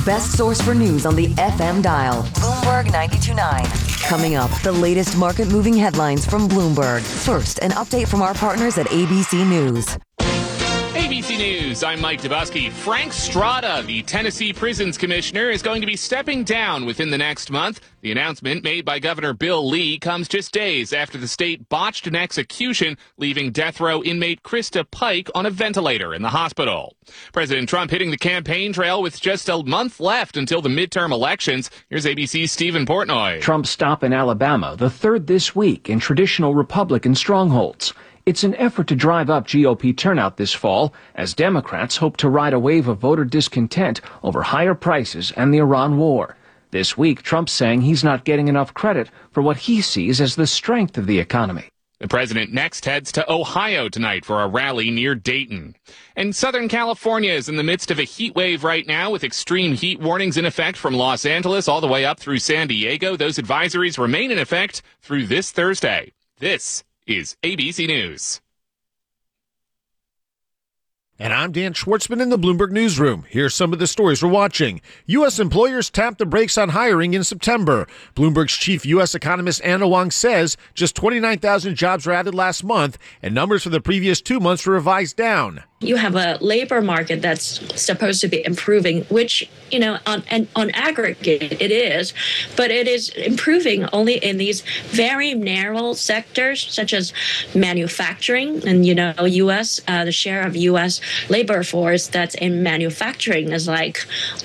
best source for news on the FM dial. Bloomberg 92.9. Coming up, the latest market-moving headlines from Bloomberg. First, an update from our partners at ABC News. ABC News, I'm Mike Dubusky. Frank Strada, the Tennessee Prisons Commissioner, is going to be stepping down within the next month. The announcement made by Governor Bill Lee comes just days after the state botched an execution, leaving death row inmate Krista Pike on a ventilator in the hospital. President Trump hitting the campaign trail with just a month left until the midterm elections. Here's ABC's Stephen Portnoy. Trump's stop in Alabama, the third this week in traditional Republican strongholds. It's an effort to drive up GOP turnout this fall as Democrats hope to ride a wave of voter discontent over higher prices and the Iran war. This week, Trump's saying he's not getting enough credit for what he sees as the strength of the economy. The president next heads to Ohio tonight for a rally near Dayton. And Southern California is in the midst of a heat wave right now with extreme heat warnings in effect from Los Angeles all the way up through San Diego. Those advisories remain in effect through this Thursday. This is ABC News. And I'm Dan Schwartzman in the Bloomberg Newsroom. Here's some of the stories we're watching. U.S. employers tapped the brakes on hiring in September. Bloomberg's chief U.S. economist Anna Wong says just 29,000 jobs were added last month, and numbers for the previous 2 months were revised down. You have a labor market that's supposed to be improving, which, on aggregate it is, but it is improving only in these very narrow sectors, such as manufacturing. And, U.S., the share of U.S. labor force that's in manufacturing is like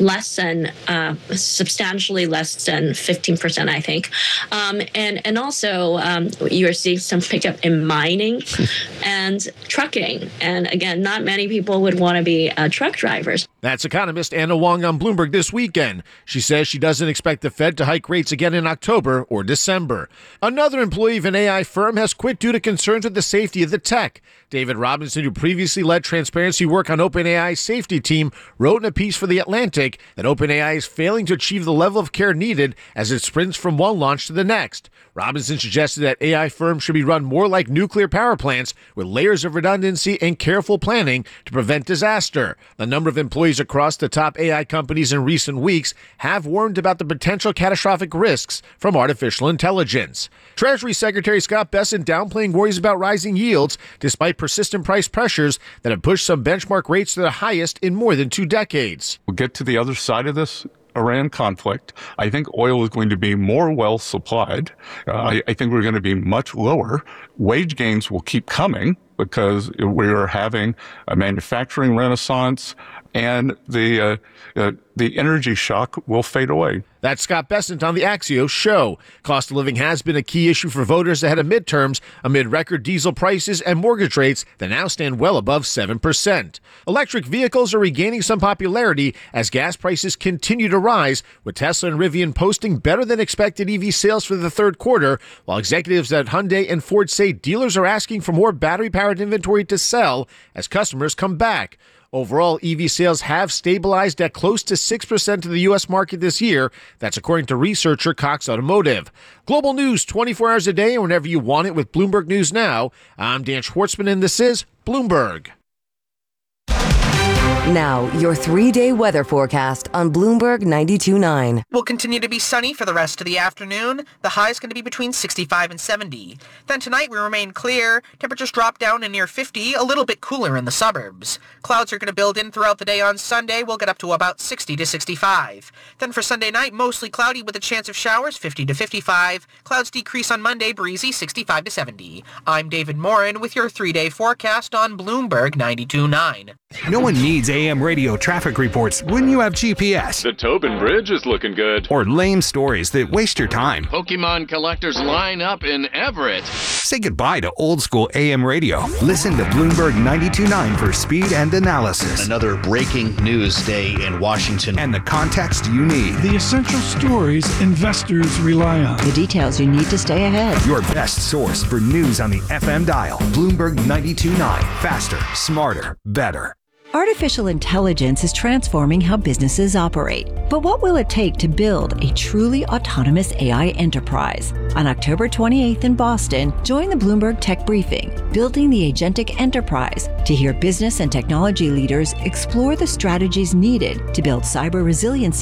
substantially less than 15%, I think. And also you're seeing some pickup in mining and trucking. And again, not many people would want to be truck drivers. That's economist Anna Wong on Bloomberg this weekend. She says she doesn't expect the Fed to hike rates again in October or December. Another employee of an AI firm has quit due to concerns with the safety of the tech. David Robinson, who previously led transparency work on OpenAI's safety team, wrote in a piece for The Atlantic that OpenAI is failing to achieve the level of care needed as it sprints from one launch to the next. Robinson suggested that AI firms should be run more like nuclear power plants with layers of redundancy and careful planning to prevent disaster. The number of employees across the top AI companies in recent weeks have warned about the potential catastrophic risks from artificial intelligence. Treasury Secretary Scott Bessent downplaying worries about rising yields despite persistent price pressures that have pushed some benchmark rates to the highest in more than 2 decades. We'll get to the other side of this Iran conflict. I think oil is going to be more well supplied. I think we're going to be much lower. Wage gains will keep coming because we are having a manufacturing renaissance, and the energy shock will fade away. That's Scott Bessent on the Axios show. Cost of living has been a key issue for voters ahead of midterms amid record diesel prices and mortgage rates that now stand well above 7%. Electric vehicles are regaining some popularity as gas prices continue to rise, with Tesla and Rivian posting better than expected EV sales for the third quarter, while executives at Hyundai and Ford say dealers are asking for more battery-powered inventory to sell as customers come back. Overall, EV sales have stabilized at close to 6% of the U.S. market this year. That's according to researcher Cox Automotive. Global news 24 hours a day and whenever you want it with Bloomberg News Now. I'm Dan Schwartzman, and this is Bloomberg. Now, your 3-day weather forecast on Bloomberg 92.9. Will continue to be sunny for the rest of the afternoon. The high is going to be between 65 and 70. Then tonight we remain clear. Temperatures drop down to near 50, a little bit cooler in the suburbs. Clouds are going to build in throughout the day on Sunday. We'll get up to about 60 to 65. Then for Sunday night, mostly cloudy with a chance of showers, 50 to 55. Clouds decrease on Monday, breezy, 65 to 70. I'm David Morin with your 3-day forecast on Bloomberg 92.9. No one needs AM radio traffic reports when you have GPS. The Tobin Bridge is looking good. Or lame stories that waste your time. Pokemon collectors line up in Everett. Say goodbye to old school AM radio. Listen to Bloomberg 92.9 for speed and analysis. Another breaking news day in Washington. And the context you need. The essential stories investors rely on. The details you need to stay ahead. Your best source for news on the FM dial. Bloomberg 92.9. Faster, smarter, better. Artificial intelligence is transforming how businesses operate. But what will it take to build a truly autonomous AI enterprise? On October 28th in Boston, join the Bloomberg Tech Briefing, Building the Agentic Enterprise, to hear business and technology leaders explore the strategies needed to build cyber resiliency